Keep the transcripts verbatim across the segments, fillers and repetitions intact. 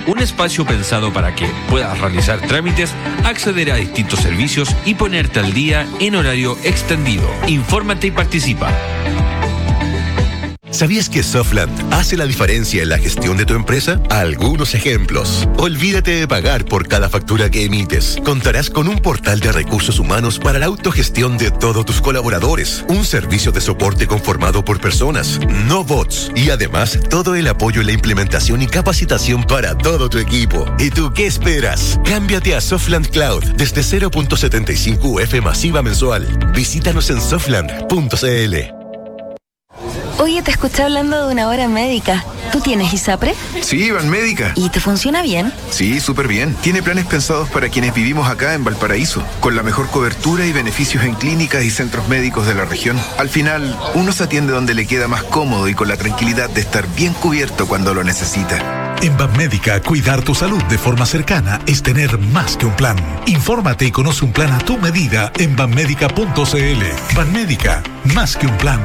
un espacio pensado para que puedas realizar trámites, acceder a distintos servicios y ponerte al día en horario extendido. Infórmate y participa. ¿Sabías que Softland hace la diferencia en la gestión de tu empresa? Algunos ejemplos. Olvídate de pagar por cada factura que emites. Contarás con un portal de recursos humanos para la autogestión de todos tus colaboradores. Un servicio de soporte conformado por personas, no bots. Y además, todo el apoyo en la implementación y capacitación para todo tu equipo. ¿Y tú qué esperas? Cámbiate a Softland Cloud desde cero punto setenta y cinco U F masiva mensual. Visítanos en softland punto c l. Oye, te escuché hablando de una hora médica. ¿Tú tienes ISAPRE? Sí, Banmédica. ¿Y te funciona bien? Sí, súper bien. Tiene planes pensados para quienes vivimos acá en Valparaíso, con la mejor cobertura y beneficios en clínicas y centros médicos de la región. Al final, uno se atiende donde le queda más cómodo y con la tranquilidad de estar bien cubierto cuando lo necesita. En Banmédica, cuidar tu salud de forma cercana es tener más que un plan. Infórmate y conoce un plan a tu medida en banmédica punto c l. Banmédica, más que un plan.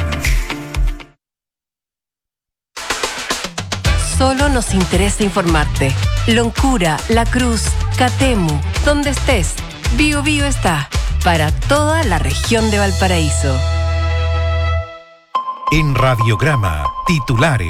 Solo nos interesa informarte. Loncura, La Cruz, Catemu, donde estés, Bio Bio está para toda la región de Valparaíso. En Radiograma, titulares.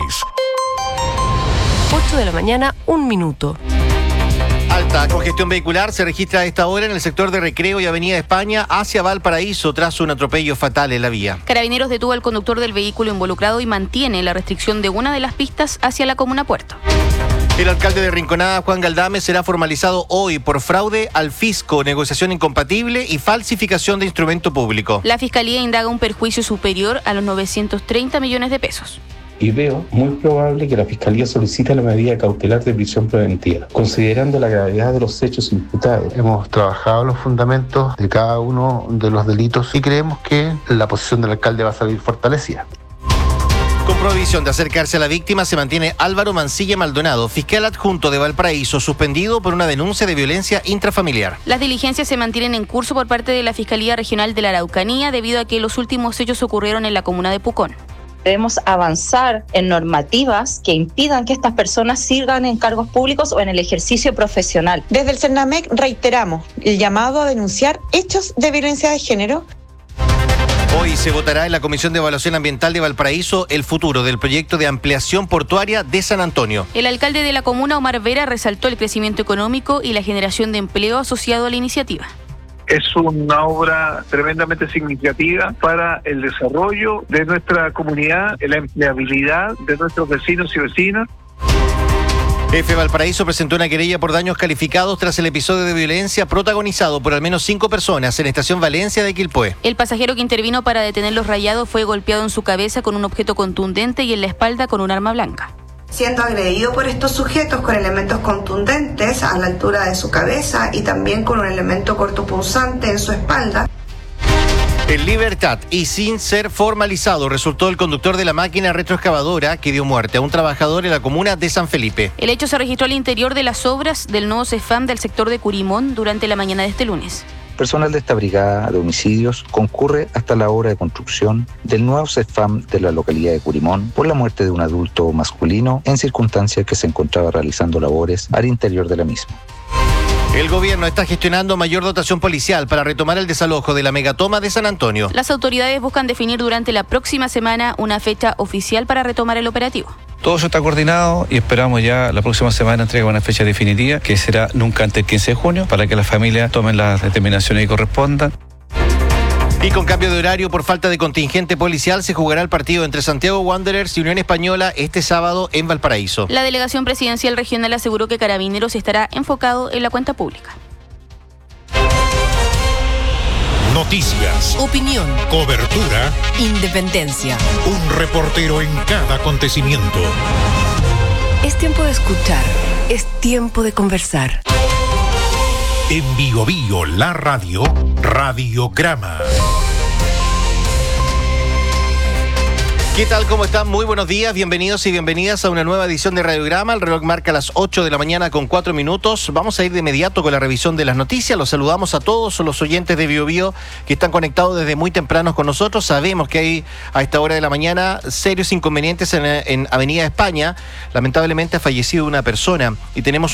ocho de la mañana, un minuto. Alta congestión vehicular se registra a esta hora en el sector de Recreo y Avenida España hacia Valparaíso tras un atropello fatal en la vía. Carabineros detuvo al conductor del vehículo involucrado y mantiene la restricción de una de las pistas hacia la comuna Puerto. El alcalde de Rinconada, Juan Galdame, será formalizado hoy por fraude al fisco, negociación incompatible y falsificación de instrumento público. La Fiscalía indaga un perjuicio superior a los novecientos treinta millones de pesos. Y veo muy probable que la Fiscalía solicite la medida cautelar de prisión preventiva, considerando la gravedad de los hechos imputados. Hemos trabajado los fundamentos de cada uno de los delitos y creemos que la posición del alcalde va a salir fortalecida. Con prohibición de acercarse a la víctima se mantiene Álvaro Mancilla Maldonado, fiscal adjunto de Valparaíso, suspendido por una denuncia de violencia intrafamiliar. Las diligencias se mantienen en curso por parte de la Fiscalía Regional de la Araucanía debido a que los últimos hechos ocurrieron en la comuna de Pucón. Debemos avanzar en normativas que impidan que estas personas sigan en cargos públicos o en el ejercicio profesional. Desde el CERNAMEC reiteramos el llamado a denunciar hechos de violencia de género. Hoy se votará en la Comisión de Evaluación Ambiental de Valparaíso el futuro del proyecto de ampliación portuaria de San Antonio. El alcalde de la comuna, Omar Vera, resaltó el crecimiento económico y la generación de empleo asociado a la iniciativa. Es una obra tremendamente significativa para el desarrollo de nuestra comunidad, la empleabilidad de nuestros vecinos y vecinas. F. Valparaíso presentó una querella por daños calificados tras el episodio de violencia protagonizado por al menos cinco personas en Estación Valencia de Quilpué. El pasajero que intervino para detener los rayados fue golpeado en su cabeza con un objeto contundente y en la espalda con un arma blanca. Siendo agredido por estos sujetos con elementos contundentes a la altura de su cabeza y también con un elemento cortopunzante en su espalda. En libertad y sin ser formalizado resultó el conductor de la máquina retroexcavadora que dio muerte a un trabajador en la comuna de San Felipe. El hecho se registró al interior de las obras del nuevo CEFAM del sector de Curimón durante la mañana de este lunes. Personal de esta brigada de homicidios concurre hasta la obra de construcción del nuevo CEFAM de la localidad de Curimón por la muerte de un adulto masculino en circunstancias que se encontraba realizando labores al interior de la misma. El gobierno está gestionando mayor dotación policial para retomar el desalojo de la megatoma de San Antonio. Las autoridades buscan definir durante la próxima semana una fecha oficial para retomar el operativo. Todo eso está coordinado y esperamos ya la próxima semana entregar una fecha definitiva que será nunca antes del quince de junio para que las familias tomen las determinaciones que correspondan. Y con cambio de horario por falta de contingente policial se jugará el partido entre Santiago Wanderers y Unión Española este sábado en Valparaíso. La delegación presidencial regional aseguró que Carabineros estará enfocado en la cuenta pública. Noticias, opinión, cobertura, independencia. Un reportero en cada acontecimiento. Es tiempo de escuchar, es tiempo de conversar. En Bio Bio, la radio, Radiograma. ¿Qué tal? ¿Cómo están? Muy buenos días, bienvenidos y bienvenidas a una nueva edición de Radiograma. El reloj marca las ocho de la mañana con cuatro minutos. Vamos a ir de inmediato con la revisión de las noticias. Los saludamos a todos los oyentes de Bio Bio que están conectados desde muy tempranos con nosotros. Sabemos que hay a esta hora de la mañana serios inconvenientes en, en Avenida España. Lamentablemente ha fallecido una persona y tenemos